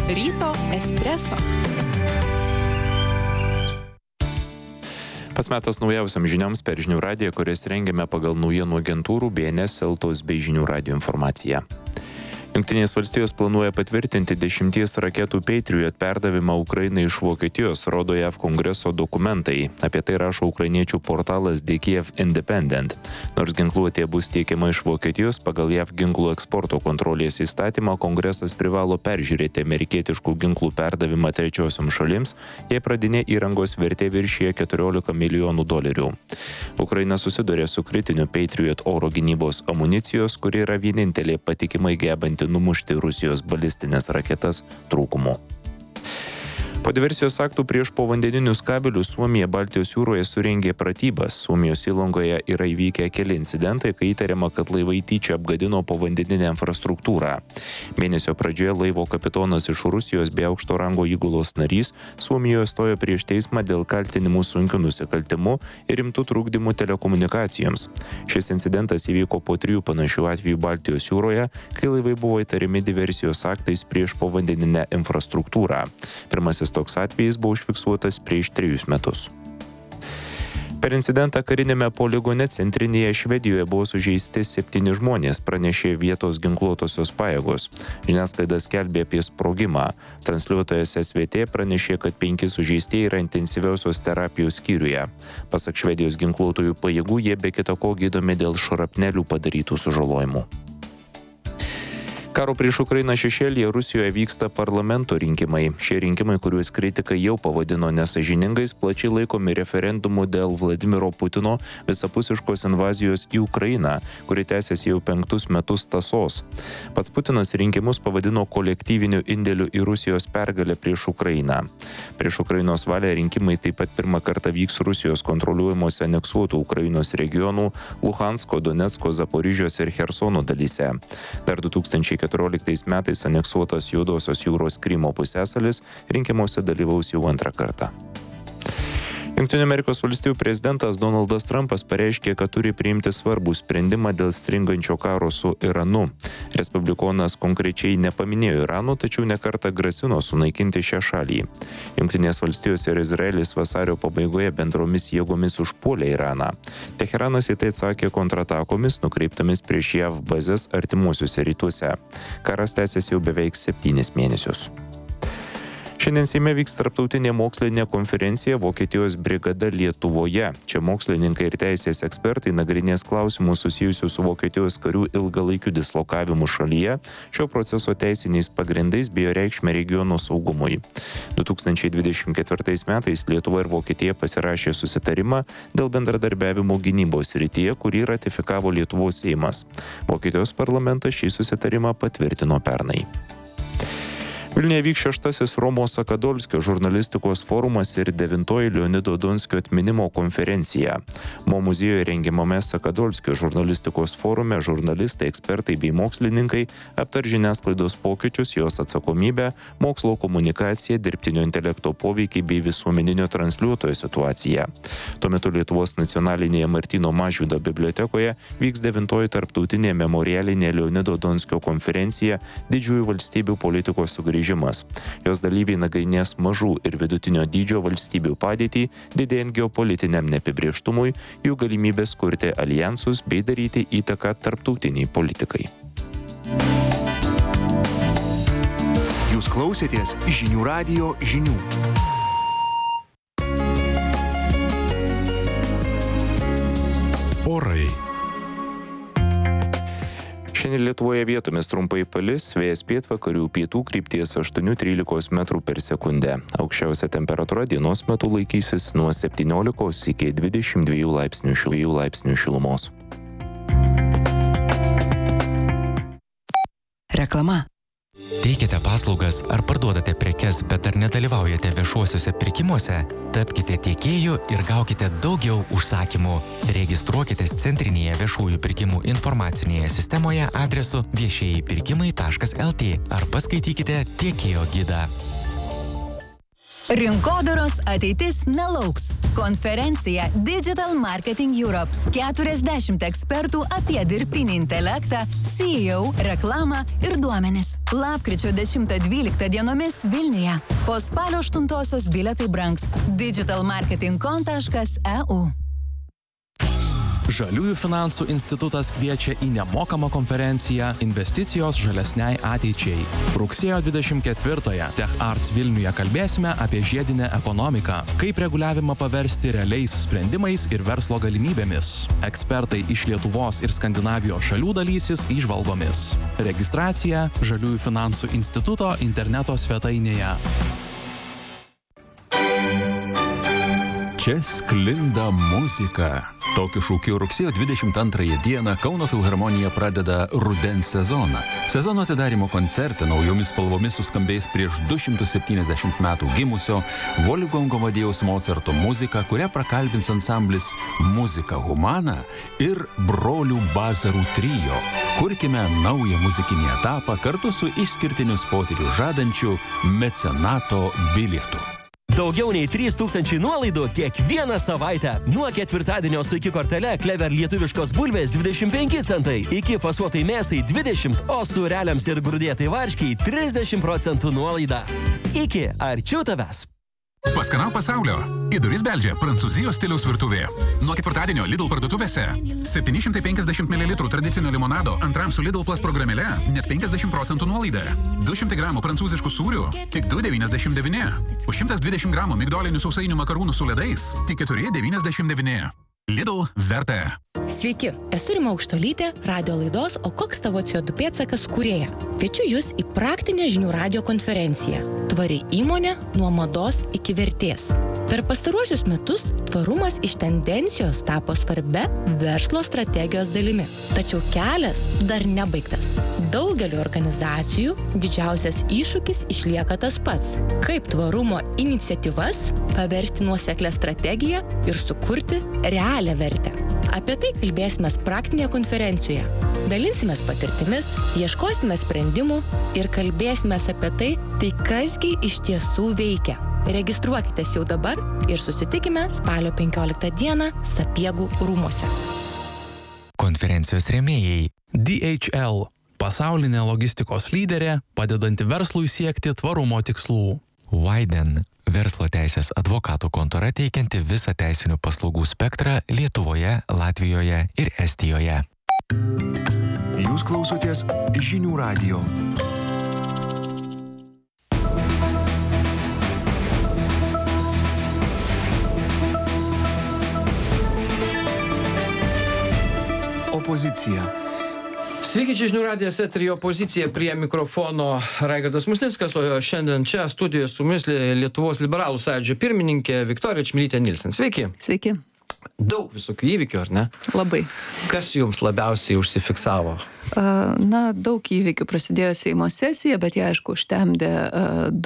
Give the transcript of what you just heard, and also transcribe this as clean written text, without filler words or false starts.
Ryto espresso. Pats metas naujausiam žinioms per Žinių radiją, kurias rengiame pagal naujienų agentūrų BNS, Eltos bei Žinių radijo informaciją. Jungtinės valstijos planuoja patvirtinti 10 raketų Patriot perdavimą Ukrainai iš Vokietijos, rodo JAV kongreso dokumentai. Apie tai rašo ukrainiečių portalas The Kyiv Independent. Nors ginkluotė bus tiekiama iš Vokietijos, pagal JAV ginklų eksporto kontrolės įstatymą kongresas privalo peržiūrėti amerikietiškų ginklų perdavimą trečiosiom šalims, jei pradinė įrangos vertė viršija $14 milijonų. Ukraina susidurė su kritiniu Patriot oro gynybos amunicijos, kuri yra vienintelė patikimai gebanti numušti Rusijos balistinės raketas trūkumu. Po diversijos aktų prieš povandeninius kabelius Suomija Baltijos jūroje surengė pratybas. Suomijos įlankoje yra įvykę keli incidentai, kai įtariama, kad laivai tyčia apgadino povandeninę infrastruktūrą. Mėnesio pradžioje laivo kapitonas iš Rusijos bei aukšto rango įgulos narys Suomijoje stojo prieš teismą dėl kaltinimų sunkiu nusikaltimu ir rimtų trukdymų telekomunikacijoms. Šis incidentas įvyko po 3 panašių atvejų Baltijos jūroje, kai laivai buvo įtariami diversijos aktais prieš povandeninę infrastruktūrą. Pirmasis toks atvejis buvo užfiksuotas prieš 3 metus. Per incidentą karinėme poligone centrinėje Švedijoje buvo sužeisti 7 žmonės, pranešė vietos ginkluotosios pajėgos. Žiniasklaida skelbė apie sprogimą. Transliuotojas SVT pranešė, kad 5 sužeistieji yra intensyviausios terapijos skyriuje. Pasak Švedijos ginkluotojų pajėgų, jie be kita ko gydomi dėl šrapnelių padarytų sužalojimų. Karo prieš Ukrainą šešėlyje Rusijoje vyksta parlamento rinkimai. Šie rinkimai, kuriuos kritikai jau pavadino nesąžiningais, plačiai laikomi referendumu dėl Vladimiro Putino visapusiškos invazijos į Ukrainą, kuri tęsiasi jau 5 metus tąsos. Pats Putinas rinkimus pavadino kolektyviniu indėliu į Rusijos pergalę prieš Ukrainą. Prieš Ukrainos valią rinkimai taip pat pirmą kartą vyks Rusijos kontroliuojamose aneksuotų Ukrainos regionų Luhansko, Donecko, Zaporižės ir Chersono dalyse. Dar 2014 metais aneksuotas Juodosios jūros Krymo pusiasalis rinkimuose dalyvaus jau 2 kartą. Jungtinių Amerikos valstijų prezidentas Donaldas Trumpas pareiškė, kad turi priimti svarbų sprendimą dėl stringančio karo su Iranu. Respublikonas konkrečiai nepaminėjo Irano, tačiau nekartą grasino sunaikinti šią šalį. Jungtinės valstijos ir Izraelis vasario pabaigoje bendromis jėgomis užpuolė Iraną. Teheranas į tai atsakė kontratakomis nukreiptomis prieš JAV bazes artimuosiuose rytuose. Karas tęsiasi jau beveik 7 mėnesius. Šiandien Seime vyks tarptautinė mokslinė konferencija Vokietijos brigada Lietuvoje. Čia mokslininkai ir teisės ekspertai nagrinės klausimus susijusius su Vokietijos karių ilgalaikiu dislokavimu šalyje, šio proceso teisiniais pagrindais bei jo reikšme regiono saugumui. 2024 metais Lietuva ir Vokietija pasirašė susitarimą dėl bendradarbiavimo gynybos srityje, kurį ratifikavo Lietuvos Seimas. Vokietijos parlamentas šį susitarimą patvirtino pernai. Vilniuje vyks 6. Romo Sakadolskio žurnalistikos forumas ir 9. Leonido Donskio atminimo konferencija. Mo muziejuje rengiamame Sakadolskio žurnalistikos forume žurnalistai, ekspertai bei mokslininkai aptar žiniasklaidos pokyčius, jos atsakomybę, mokslo komunikaciją, dirbtinio intelekto poveikį bei visuomeninio transliuotojo situaciją. Tuo metu Lietuvos nacionalinėje Martyno Mažvydo bibliotekoje vyks 9. tarptautinė memorialinė Leonido Donskio konferencija Didžiųjų valstybių politikos sugrįžimas. Jos dalyviai nagrinės mažų ir vidutinio dydžio valstybių padėtį, didėjant geopolitiniam neapibrėžtumui, jų galimybės kurti alijansus bei daryti įtaką tarptautiniai politikai. Jūs klausėtės Žinių radijo žinių. Orai. Šiandien Lietuvoje vietomis trumpai palis, vėjas pietvakarių pietų krypties 8–13 metrų per sekundę. Aukščiausia temperatūra dienos metu laikysis nuo 17 iki 22 laipsnių šilumos. Reklama. Teikiate paslaugas ar parduodate prekes, bet ar nedalyvaujate viešuosiuose pirkimuose? Tapkite tiekėju ir gaukite daugiau užsakymų. Registruokitės centrinėje viešųjų pirkimų informacinėje sistemoje adresu viešieji pirkimai.lt ar paskaitykite tiekėjo gidą. Rinkodaros ateitis nelauks. Konferencija Digital Marketing Europe. 40 ekspertų apie dirbtinį intelektą, CEO, reklamą ir duomenis. Lapkričio 10-12 dienomis Vilniuje. Po spalio 8 bilietai brangs. digitalmarketing.com.eu. Žaliųjų finansų institutas kviečia į nemokamą konferenciją Investicijos žalesniai ateičiai. Rugsėjo 24-ąją Tech Arts Vilniuje kalbėsime apie žiedinę ekonomiką, kaip reguliavimą paversti realiais sprendimais ir verslo galimybėmis. Ekspertai iš Lietuvos ir Skandinavijos šalių dalysis įžvalgomis. Registracija Žaliųjų finansų instituto interneto svetainėje. Čia sklinda muzika. Tokiu šūkiu rugsėjo 22 dieną Kauno filharmonija pradeda rudens sezoną. Sezono atidarymo koncerte naujomis spalvomis suskambės prieš 270 metų gimusio Wolfgango Amadėjaus Mocarto muzika, kurią prakalbins ansamblis Muzika Humana ir brolių Bazarų trio. Kurkime naują muzikinį etapą kartu su išskirtinius potyrius žadančiu mecenato bilietu. Daugiau nei 3000 nuolaidų kiekvieną savaitę. Nuo ketvirtadienio su iki kortele Clever lietuviškos bulvės 25 centai, iki fasuotai mėsai 20, o sūreliams ir grūdėtai varškiai 30% nuolaida. Iki arčiau tavęs. Paskanau pasaulio. Į duris beldžia Prancūzijos stiliaus virtuvė. Nuo ketvirtadienio Lidl parduotuvėse 750 ml tradicinio limonado antram su Lidl Plus programėle net 50% nuolaida. 200 gramų prancūziškų sūrių tik 2,99. Už 120 gramų migdolinių sausainių makarūnų su ledais tik 4,99. Lidl verta. Sveiki, esu Rima Aukštolytė, radio laidos O koks tavo CO2 pėdsakas kūrėja. Kviečiu jūs į praktinę žinių radio konferenciją. Tvari įmonė nuo mados iki vertės. Per pastaruosius metus tvarumas iš tendencijos tapo svarbia verslo strategijos dalimi. Tačiau kelias dar nebaigtas. Daugeliu organizacijų didžiausias iššūkis išlieka tas pats. Kaip tvarumo iniciatyvas paversti nuoseklią strategiją ir sukurti realią vertę. Apie tai kalbėsime praktinėje konferencijoje. Dalinsimės patirtimis, ieškosime sprendimų ir kalbėsime apie tai kasgi iš tiesų veikia. Registruokitės jau dabar ir susitikime spalio 15 dieną Sapiegų rūmuose. Konferencijos rėmėjai DHL – pasaulinė logistikos lyderė, padedanti verslui siekti tvarumo tikslų. Widen – verslo teisės advokatų kontora teikianti visą teisinių paslaugų spektrą Lietuvoje, Latvijoje ir Estijoje. Jūs klausotės Žinių radijo. Opozicija. Sveiki, čia Žinių radijas eteryje Opozicija, prie mikrofono Raigardas Musnickas, o šiandien čia studijoje su mumis Lietuvos liberalų sąjūdžio pirmininkė Viktorija Čmilytė Nilsen. Sveiki. Sveiki. Daug visokių įvykių, ar ne? Labai. Kas jums labiausiai užsifiksavo? Daug įvykių. Prasidėjo Seimo sesija, bet jie, aišku, užtemdė